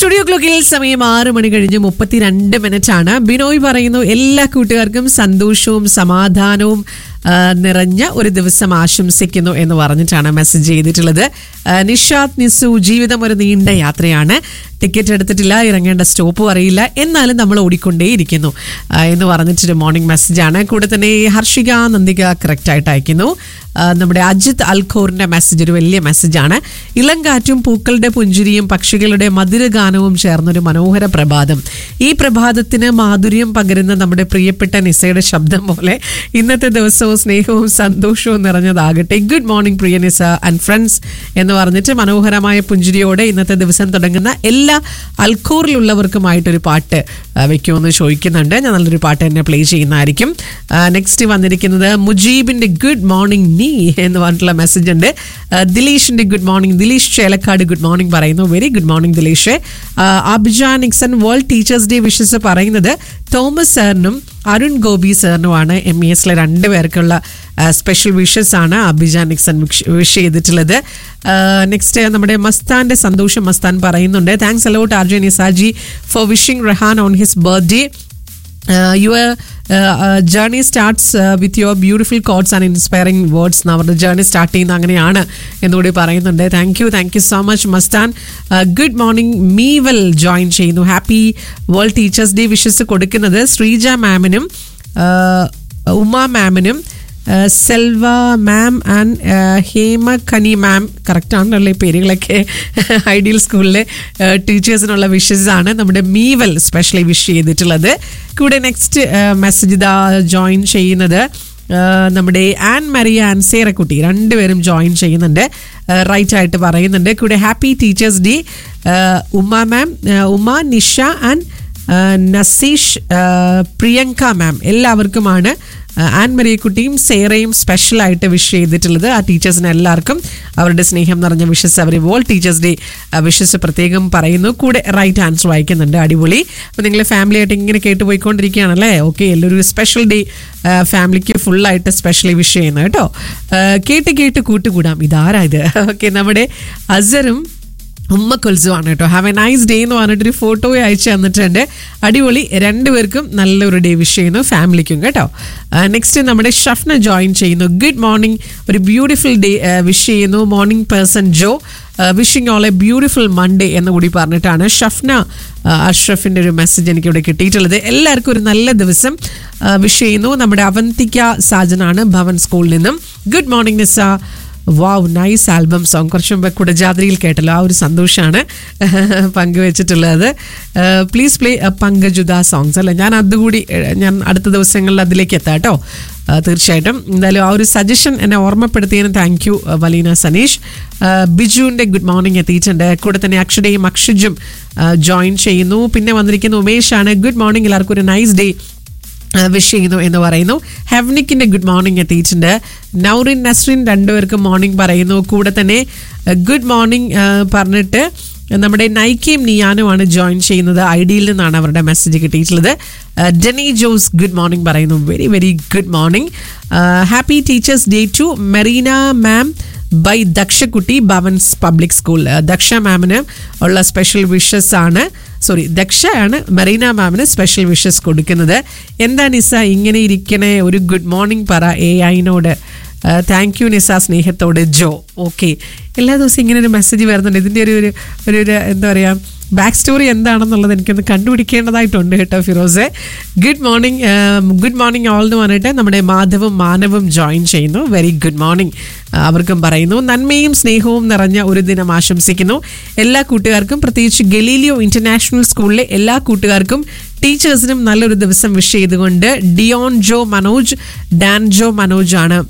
Studio ക്ലോക്കിൽ സമയം 6 മണി കഴിഞ്ഞ് 32 ആണ്. ബിനോയ് പറയുന്നു എല്ലാ കൂട്ടുകാർക്കും സന്തോഷവും സമാധാനവും നിറഞ്ഞ ഒരു ദിവസം ആശംസിക്കുന്നു എന്ന് പറഞ്ഞിട്ടാണ് മെസ്സേജ് ചെയ്തിട്ടുള്ളത്. നിഷാദ് നിസു, ജീവിതം ഒരു നീണ്ട യാത്രയാണ്, ടിക്കറ്റ് എടുത്തിട്ടില്ല, ഇറങ്ങേണ്ട സ്റ്റോപ്പും അറിയില്ല, എന്നാലും നമ്മൾ ഓടിക്കൊണ്ടേയിരിക്കുന്നു എന്ന് പറഞ്ഞിട്ടൊരു മോർണിംഗ് മെസ്സേജാണ്. കൂടെ തന്നെ ഹർഷിക നന്ദിക കറക്റ്റായിട്ട് അയക്കുന്നു. നമ്മുടെ അജിത് അൽഖോറിന്റെ മെസ്സേജ് ഒരു വലിയ മെസ്സേജാണ്. ഇളങ്കാറ്റും പൂക്കളുടെ പുഞ്ചിരിയും പക്ഷികളുടെ മധുരഗാനവും ചേർന്നൊരു മനോഹര പ്രഭാതം. ഈ പ്രഭാതത്തിന് മാധുര്യം പകരുന്ന നമ്മുടെ പ്രിയപ്പെട്ട നിസയുടെ ശബ്ദം പോലെ ഇന്നത്തെ ദിവസവും സ്നേഹവും സന്തോഷവും നിറഞ്ഞതാകട്ടെ. Good morning Priya Nisa and friends എന്ന് പറഞ്ഞിട്ട് മനോഹരമായ പുഞ്ചിരിയോടെ ഇന്നത്തെ ദിവസം തുടങ്ങുന്ന എല്ലാ അൽഖോറിലുള്ളവർക്കുമായിട്ടൊരു പാട്ട് വെക്കുമെന്ന് ചോദിക്കുന്നുണ്ട്. ഞാൻ നല്ലൊരു പാട്ട് തന്നെ പ്ലേ ചെയ്യുന്നതായിരിക്കും. നെക്സ്റ്റ് വന്നിരിക്കുന്നത് മുജീബിന്റെ ഗുഡ് മോർണിംഗ് നീ എന്ന് പറഞ്ഞിട്ടുള്ള മെസ്സേജ് ഉണ്ട്. ദിലീഷിന്റെ good morning, Dileesh Chelakkad good morning പറയുന്നു. Very good morning Dileesh. അബ്ജാൻ Nixon world teachers day wishes പറയുന്നത് തോമസ് സാറിനും അരുൺ ഗോപി സാറിനുമാണ്. MESലെ 2 പേർക്കുള്ള സ്പെഷ്യൽ വിഷസ് ആണ് അബ്ജാൻ നിക്സൺ വിഷ് ചെയ്തിട്ടുള്ളത്. നെക്സ്റ്റ് നമ്മുടെ മസ്താന്റെ സന്തോഷം മസ്താൻ പറയുന്നുണ്ട്. Thanks a lot RJ Nisaji four wishing Rahan on his birthday. Your journey starts with your beautiful quotes and inspiring words. അവരുടെ journey start ചെയ്യുന്ന അങ്ങനെയാണ് എന്നുകൂടി പറയുന്നുണ്ട്. Thank you so much Mastan. Good morning മീവൽ join ചെയ്യുന്നു. Happy world teachers day wishes കൊടുക്കുന്നത് ശ്രീജ മാമിനും ഉമ മാമിനും സെൽവ മാം and Hema ഖനി മാം. കറക്റ്റാണല്ലോ ഈ പേരുകളൊക്കെ. ഐഡിയൽ സ്കൂളിലെ ടീച്ചേഴ്സിനുള്ള വിഷസ് ആണ് നമ്മുടെ മീവൽ സ്പെഷ്യലി വിഷ് ചെയ്തിട്ടുള്ളത്. കൂടെ നെക്സ്റ്റ് മെസ്സേജ് ഇതാ ജോയിൻ ചെയ്യുന്നത് നമ്മുടെ ആൻ മരിയ അൻസേറക്കുട്ടി. 2 പേരും ജോയിൻ ചെയ്യുന്നുണ്ട്. റൈറ്റ് ആയിട്ട് പറയുന്നുണ്ട്. കൂടെ happy teachers day Uma ma'am, Uma, Nisha and നസീഷ്, Priyanka ma'am. എല്ലാവർക്കുമാണ് an മരിയക്കുട്ടിയും സേറയും സ്പെഷ്യലായിട്ട് വിഷ് ചെയ്തിട്ടുള്ളത്. ആ ടീച്ചേഴ്സിന് എല്ലാവർക്കും അവരുടെ സ്നേഹം നിറഞ്ഞ വിഷസ്, അവർ വേൾഡ് ടീച്ചേഴ്സ് ഡേ വിഷസ് പ്രത്യേകം പറയുന്നു. കൂടെ റൈറ്റ് ആൻസർ വായിക്കുന്നുണ്ട്. അടിപൊളി. അപ്പോൾ നിങ്ങൾ ഫാമിലി ആയിട്ട് ഇങ്ങനെ കേട്ട് പോയിക്കൊണ്ടിരിക്കുകയാണല്ലേ. ഓക്കെ, എല്ലാവരും സ്പെഷ്യൽ ഡേ ഫാമിലിക്ക് ഫുള്ളായിട്ട് സ്പെഷ്യലി വിഷ് ചെയ്യുന്നു കേട്ടോ. കേട്ട് കൂട്ടുകൂടാം. ഇതാരാ ഇത്? ഓക്കെ, നമ്മുടെ അസറും ഉമ്മക്കൊൽസുമാണ് കേട്ടോ. ഹാവ് എ നൈസ് ഡേ എന്ന് പറഞ്ഞിട്ടൊരു ഫോട്ടോ അയച്ചു തന്നിട്ടുണ്ട്. അടിപൊളി. 2 പേർക്കും നല്ലൊരു ഡേ വിഷ് ചെയ്യുന്നു, ഫാമിലിക്കും കേട്ടോ. നെക്സ്റ്റ് നമ്മുടെ ഷഫ്ന ജോയിൻ ചെയ്യുന്നു. ഗുഡ് മോർണിംഗ്, ഒരു ബ്യൂട്ടിഫുൾ ഡേ വിഷ് ചെയ്യുന്നു. Morning person Joe, wishing all A beautiful Monday എന്ന് കൂടി പറഞ്ഞിട്ടാണ് ഷഫ്ന അഷ്റഫിൻ്റെ ഒരു മെസ്സേജ് എനിക്കിവിടെ കിട്ടിയിട്ടുള്ളത്. എല്ലാവർക്കും ഒരു നല്ല ദിവസം വിഷ് ചെയ്യുന്നു. നമ്മുടെ അവന്തിക സാജനാണ് ഭവൻ സ്കൂളിൽ നിന്നും. ഗുഡ് മോർണിംഗ് നിസ, വാവ് നൈസ് ആൽബം സോങ്. കുറച്ച് മുമ്പ് കുടജാദ്രിയിൽ കേട്ടല്ലോ, ആ ഒരു സന്തോഷമാണ് പങ്കുവെച്ചിട്ടുള്ളത്. പ്ലീസ് പ്ലേ പങ്കജുദ സോങ്സ് അല്ലേ. ഞാൻ അതുകൂടി ഞാൻ അടുത്ത ദിവസങ്ങളിൽ അതിലേക്ക് എത്താം കേട്ടോ. തീർച്ചയായിട്ടും എന്തായാലും ആ ഒരു സജഷൻ എന്നെ ഓർമ്മപ്പെടുത്തിയതിന് thank you വലീന Saneesh. ബിജുവിൻ്റെ good morning എത്തിയിട്ടുണ്ട്. കൂടെ തന്നെ അക്ഷരയും അക്ഷജും ജോയിൻ ചെയ്യുന്നു. പിന്നെ വന്നിരിക്കുന്ന ഉമേഷാണ്. ഗുഡ് മോർണിംഗ്, എല്ലാവർക്കും ഒരു നൈസ് ഡേ വിഷ് ചെയ്യുന്നു എന്ന് പറയുന്നു. ഹെവ്നിക്കിൻ്റെ ഗുഡ് മോർണിംഗ് എത്തിയിട്ടുണ്ട്. നൗറിൻ നസ്രിൻ 2 പേർക്കും മോർണിംഗ് പറയുന്നു. കൂടെ തന്നെ ഗുഡ് മോർണിംഗ് പറഞ്ഞിട്ട് നമ്മുടെ നൈക്കയും നിയാനുമാണ് ജോയിൻ ചെയ്യുന്നത്. ഐഡിയിൽ നിന്നാണ് അവരുടെ മെസ്സേജ് കിട്ടിയിട്ടുള്ളത്. ഡെനി ജോസ് ഗുഡ് മോർണിംഗ് പറയുന്നു. Very very good morning. Happy teachers day to Merina ma'am bye ദക്ഷക്കുട്ടി, Bhavan's public school. Daksha മാമിന് ഉള്ള സ്പെഷ്യൽ വിഷസ് ആണ്. ദക്ഷയാണ് മെറീന മാമിന് സ്പെഷ്യൽ വിഷസ് കൊടുക്കുന്നത്. എന്താ നിസ ഇങ്ങനെ ഇരിക്കണേ, ഒരു ഗുഡ് മോർണിംഗ് പറ AI-നോട്. താങ്ക് യു നിസ, സ്നേഹത്തോടെ ജോ. ഓക്കെ, എല്ലാ ദിവസവും ഇങ്ങനെ ഒരു മെസ്സേജ് വരുന്നുണ്ട്. ഇതിൻ്റെ ഒരു എന്താ പറയുക, ബാക്ക് സ്റ്റോറി എന്താണെന്നുള്ളത് എനിക്കൊന്ന് കണ്ടുപിടിക്കേണ്ടതായിട്ടുണ്ട് കേട്ടോ ഫിറോസെ. ഗുഡ് മോർണിംഗ് ഓൾ എന്ന് പറഞ്ഞിട്ട് നമ്മുടെ മാധവും മാനവും ജോയിൻ ചെയ്യുന്നു. വെരി ഗുഡ് മോർണിംഗ് അവർക്കും പറയുന്നു. നന്മയും സ്നേഹവും നിറഞ്ഞ ഒരു ദിനം ആശംസിക്കുന്നു എല്ലാ കൂട്ടുകാർക്കും. പ്രത്യേകിച്ച് ഗലീലിയോ ഇന്റർനാഷണൽ സ്കൂളിലെ എല്ലാ കൂട്ടുകാർക്കും ടീച്ചേഴ്സിനും നല്ലൊരു ദിവസം വിഷ് ചെയ്തുകൊണ്ട് ഡിയോൺ ജോ മനോജ്, ഡാൻ ജോ മനോജ് ആണ്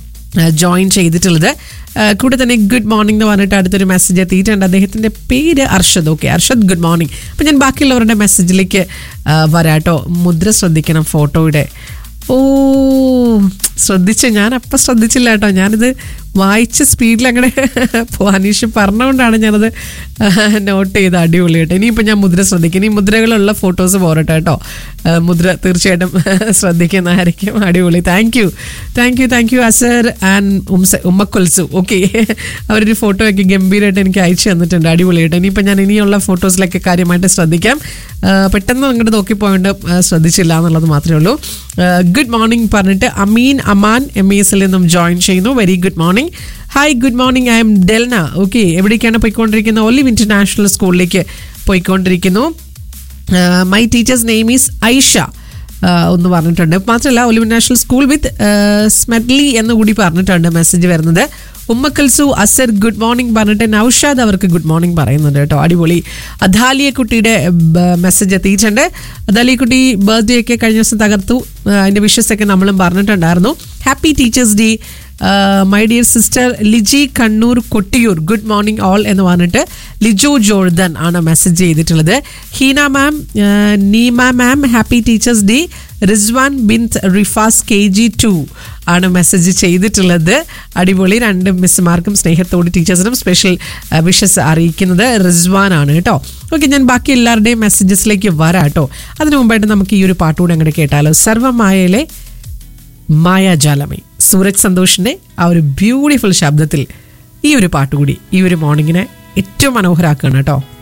ജോയിൻ ചെയ്തിട്ടുള്ളത്. കൂടെ തന്നെ ഗുഡ് മോർണിംഗ് എന്ന് പറഞ്ഞിട്ട് അടുത്തൊരു മെസ്സേജ് എത്തിയിട്ടുണ്ട്. അദ്ദേഹത്തിൻ്റെ പേര് Arshad. Okay, Arshad good morning. അപ്പം ഞാൻ ബാക്കിയുള്ളവരുടെ മെസ്സേജിലേക്ക് വരാട്ടോ. മുദ്ര ശ്രദ്ധിക്കണം ഫോട്ടോയുടെ. ഓ ശ്രദ്ധിച്ചു, ഞാൻ അപ്പം ശ്രദ്ധിച്ചില്ല കേട്ടോ. ഞാനിത് വായിച്ച സ്പീഡിൽ അങ്ങനെ അനീഷ് പറഞ്ഞുകൊണ്ടാണ് ഞാനത് നോട്ട് ചെയ്ത്. അടിപൊളി കേട്ടോ. ഇനിയിപ്പോൾ ഞാൻ മുദ്ര ശ്രദ്ധിക്കും. ഇനി മുദ്രകളുള്ള ഫോട്ടോസ് പോരട്ടെ കേട്ടോ. മുദ്ര തീർച്ചയായിട്ടും ശ്രദ്ധിക്കുന്നതായിരിക്കും. അടിപൊളി. Thank you Azhar and ഉമ്മക്കുൽസു. Okay, അവരൊരു ഫോട്ടോ ഒക്കെ ഗംഭീരമായിട്ട് എനിക്ക് അയച്ചു തന്നിട്ടുണ്ട്. അടിപൊളി കേട്ടോ. ഇനിയിപ്പോൾ ഞാൻ ഇനിയുള്ള ഫോട്ടോസിലൊക്കെ കാര്യമായിട്ട് ശ്രദ്ധിക്കാം. പെട്ടെന്ന് അങ്ങോട്ട് നോക്കിപ്പോയിട്ട് ശ്രദ്ധിച്ചില്ല എന്നുള്ളത് മാത്രമേ ഉള്ളൂ. ഗുഡ് മോർണിംഗ് പറഞ്ഞിട്ട് അമാൻ MESൽ നിന്നും ജോയിൻ ചെയ്യുന്നു. Very good morning. Hi, good morning. I M Delna. Okay, എവിടേക്കാണ് പോയിക്കൊണ്ടിരിക്കുന്നത്? ഒലിവ് ഇന്റർനാഷണൽ സ്കൂളിലേക്ക് പോയിക്കൊണ്ടിരിക്കുന്നു. My teachers name is Aisha ഒന്ന് പറഞ്ഞിട്ടുണ്ട്. മാത്രമല്ല ഒലിവ് ഇന്റർനാഷണൽ സ്കൂൾ വിത്ത് സ്മെഡ്ലി എന്നുകൂടി പറഞ്ഞിട്ടുണ്ട് മെസ്സേജ് വരുന്നത്. ഉമ്മക്കൽസു അസർ ഗുഡ് മോർണിംഗ് പറഞ്ഞിട്ട് നൗഷാദ് അവർക്ക് ഗുഡ് മോർണിംഗ് പറയുന്നുണ്ട് കേട്ടോ. അടിപൊളി. അദാലിയ കുട്ടിയുടെ മെസ്സേജ് എത്തിയിട്ടുണ്ട്. അദാലിയ കുട്ടി ബർത്ത്ഡേ ഒക്കെ കഴിഞ്ഞ ദിവസം തകർത്തു. അതിൻ്റെ വിഷസൊക്കെ നമ്മളും പറഞ്ഞിട്ടുണ്ടായിരുന്നു. Happy teachers day my dear sister Liji Kannur Kottiyoor. Good morning all എന്ന് പറഞ്ഞിട്ട് ലിജോ ജോർദൻ ആണ് മെസ്സേജ് ചെയ്തിട്ടുള്ളത്. ഹീന മാം, Neema ma'am happy teachers day. Rizwan ബിൻത്ത് Rifas KG2 ആണ് മെസ്സേജ് ചെയ്തിട്ടുള്ളത്. അടിപൊളി. 2 മിസ്സുമാർക്കും സ്നേഹത്തോട് ടീച്ചേഴ്സിനും സ്പെഷ്യൽ വിഷസ് അറിയിക്കുന്നത് റിസ്വാൻ ആണ് കേട്ടോ. ഓക്കെ, ഞാൻ ബാക്കി എല്ലാവരുടെയും മെസ്സേജസിലേക്ക് വരാം കേട്ടോ. അതിനു മുമ്പായിട്ട് നമുക്ക് ഈ ഒരു പാട്ടുകൂടെ അങ്ങോട്ട് കേട്ടാലോ. സർവമായയിലെ മായാജാലമേ, സൂരജ് സന്തോഷിന്റെ ആ ഒരു ബ്യൂട്ടിഫുൾ ശബ്ദത്തിൽ ഈ ഒരു പാട്ടുകൂടി ഈ ഒരു മോർണിംഗിനെ ഏറ്റവും മനോഹരാക്കുകയാണ് കേട്ടോ.